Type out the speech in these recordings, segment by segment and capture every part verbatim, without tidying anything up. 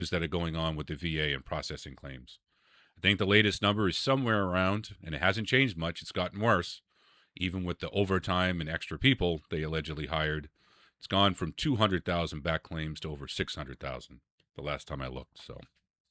that are going on with the V A and processing claims. I think the latest number is somewhere around, and it hasn't changed much. It's gotten worse, even with the overtime and extra people they allegedly hired. It's gone from two hundred thousand back claims to over six hundred thousand the last time I looked. So,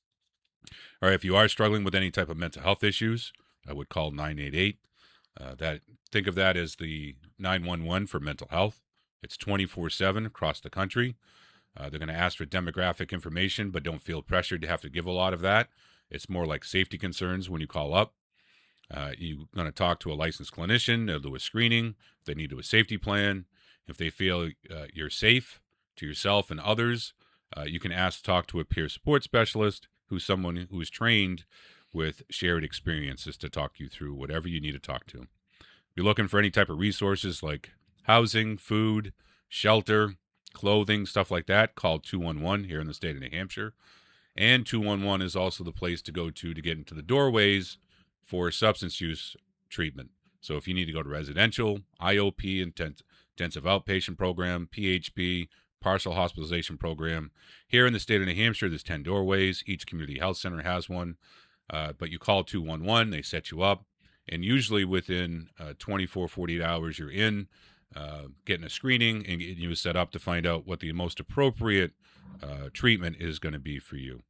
all right, if you are struggling with any type of mental health issues, I would call nine eight eight. Uh, that think of that as the nine one one for mental health. It's twenty-four seven across the country. Uh, they're going to ask for demographic information, but don't feel pressured to have to give a lot of that. It's more like safety concerns when you call up. Uh, you're going to talk to a licensed clinician. They'll do a screening. If they need to do a safety plan. If they feel uh, you're safe to yourself and others, uh, you can ask to talk to a peer support specialist who's someone who is trained with shared experiences to talk you through whatever you need to talk to. If you're looking for any type of resources like housing, food, shelter, clothing, stuff like that, call two one one here in the state of New Hampshire. And two one one is also the place to go to to get into the doorways for substance use treatment. So if you need to go to residential, I O P, intensive outpatient program, P H P, partial hospitalization program, here in the state of New Hampshire, there's ten doorways. Each community health center has one. Uh, but you call two one one, they set you up. And usually within uh, twenty-four, forty-eight hours, you're in, uh, getting a screening and getting you set up to find out what the most appropriate uh, treatment is going to be for you.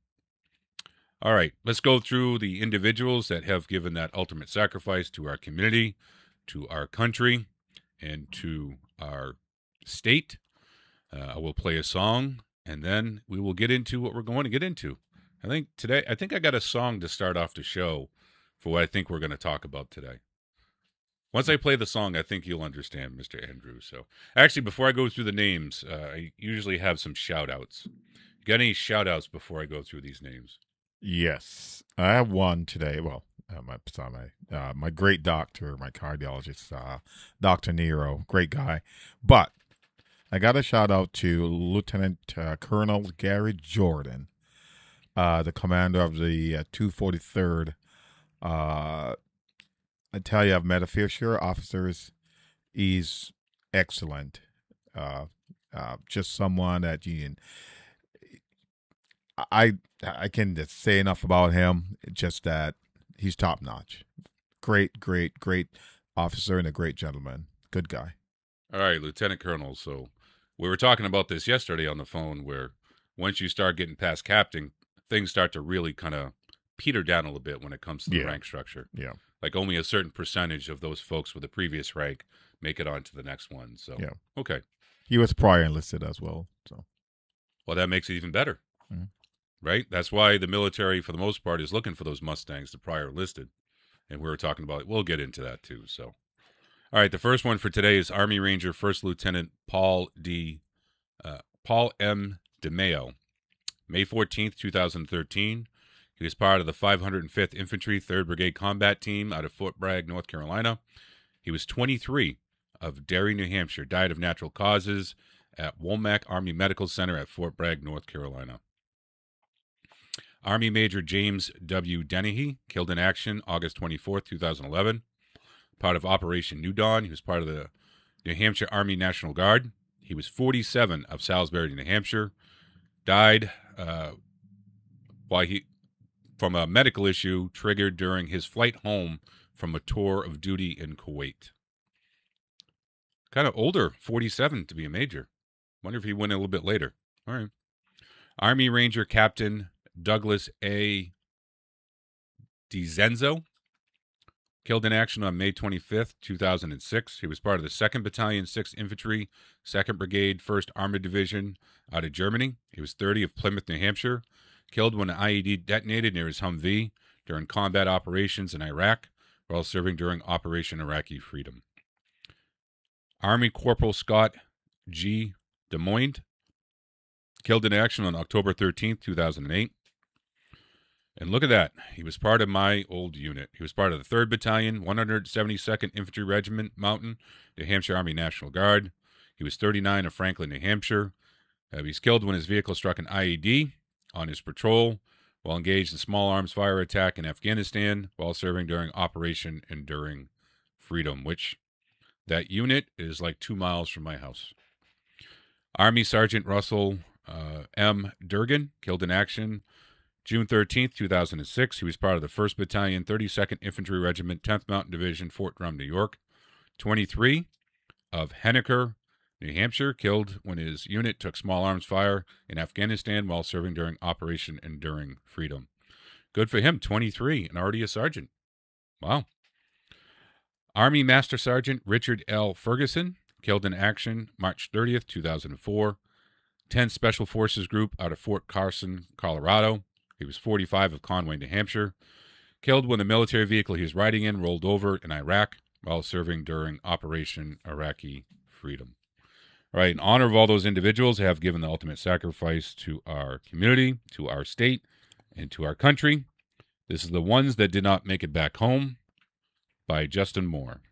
All right, let's go through the individuals that have given that ultimate sacrifice to our community, to our country, and to our state. Uh, I will play a song, and then we will get into what we're going to get into. I think today, I think I got a song to start off the show for what I think we're going to talk about today. Once I play the song, I think you'll understand, Mister Andrews. So, actually, before I go through the names, uh, I usually have some shout-outs. You got any shout-outs before I go through these names? Yes, I have one today. Well, uh, my sorry, my uh, my great doctor, my cardiologist, uh, Doctor Nero, great guy. But I got a shout out to Lieutenant uh, Colonel Gary Jordan, uh, the commander of the uh, two forty-third. Uh, I tell you, I've met a fair share of officers. He's excellent. Uh, uh, just someone that you can. I I can just say enough about him. Just that he's top notch. Great, great, great officer and a great gentleman. Good guy. All right, Lieutenant Colonel. So we were talking about this yesterday on the phone, where once you start getting past captain, things start to really kind of peter down a little bit when it comes to the Yeah. rank structure. Yeah. Like only a certain percentage of those folks with the previous rank make it on to the next one. So Yeah. okay, He was prior enlisted as well. So well that makes it even better. Mhm. Right? That's why the military, for the most part, is looking for those Mustangs, the prior listed. And we were talking about it. We'll get into that, too. So, all right, the first one for today is Army Ranger First Lieutenant Paul D. Uh, Paul M. DeMeo, May fourteenth, twenty thirteen. He was part of the five hundred fifth Infantry third Brigade Combat Team out of Fort Bragg, North Carolina. He was twenty-three, of Derry, New Hampshire, died of natural causes at Womack Army Medical Center at Fort Bragg, North Carolina. Army Major James W. Dennehy, killed in action August twenty-fourth, twenty eleven. Part of Operation New Dawn. He was part of the New Hampshire Army National Guard. He was forty-seven, of Salisbury, New Hampshire. Died uh, while he from a medical issue triggered during his flight home from a tour of duty in Kuwait. Kind of older, forty-seven to be a major. Wonder if he went a little bit later. All right. Army Ranger Captain Douglas A. DiZenzo, killed in action on May twenty-fifth, two thousand six. He was part of the second Battalion, sixth Infantry, second Brigade, first Armored Division out of Germany. He was thirty, of Plymouth, New Hampshire. Killed when an I E D detonated near his Humvee during combat operations in Iraq while serving during Operation Iraqi Freedom. Army Corporal Scott G. Des Moines, killed in action on October thirteenth, two thousand eight. And look at that. He was part of my old unit. He was part of the third Battalion, one hundred seventy-second Infantry Regiment, Mountain, New Hampshire Army National Guard. He was thirty-nine, of Franklin, New Hampshire. Uh, he was killed when his vehicle struck an I E D on his patrol while engaged in small arms fire attack in Afghanistan while serving during Operation Enduring Freedom, which that unit is like two miles from my house. Army Sergeant Russell Uh, M. Durgan, killed in action June thirteenth, two thousand six. He was part of the first Battalion, thirty-second Infantry Regiment, tenth Mountain Division, Fort Drum, New York. twenty-three, of Henniker, New Hampshire, killed when his unit took small arms fire in Afghanistan while serving during Operation Enduring Freedom. Good for him, twenty-three, and already a sergeant. Wow. Army Master Sergeant Richard L. Ferguson, killed in action March thirtieth, two thousand four. tenth Special Forces Group out of Fort Carson, Colorado. He was forty-five, of Conway, New Hampshire. Killed when the military vehicle he was riding in rolled over in Iraq while serving during Operation Iraqi Freedom. All right, in honor of all those individuals who have given the ultimate sacrifice to our community, to our state, and to our country, this is The Ones That Did Not Make It Back Home by Justin Moore.